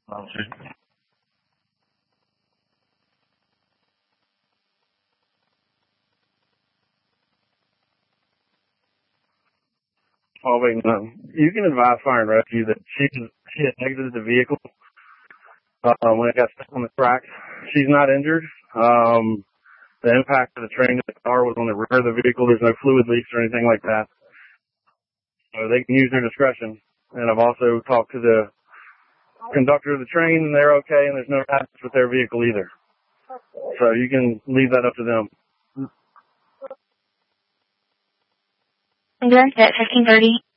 Oh, wait, no. You can advise fire and rescue that she had exited the vehicle when it got stuck on the tracks. She's not injured. The impact of the train to the car was on the rear of the vehicle. There's no fluid leaks or anything like that. So they can use their discretion. And I've also talked to the conductor of the train, and they're okay, and there's no hazards with their vehicle either. So you can leave that up to them. Ambulance at 1530.